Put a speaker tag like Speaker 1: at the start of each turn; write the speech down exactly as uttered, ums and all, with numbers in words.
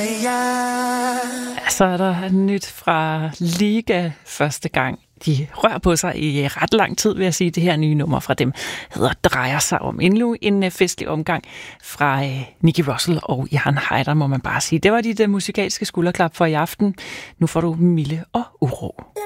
Speaker 1: Så er der nyt fra Liga første gang. De rører på sig i ret lang tid, vil jeg sige. Det her nye nummer fra dem hedder Drejer sig om. Endnu en festlig omgang fra Nicky Russell og Jan Heider, må man bare sige. Det var dit musikalske skulderklap for i aften. Nu får du Mille og Uro.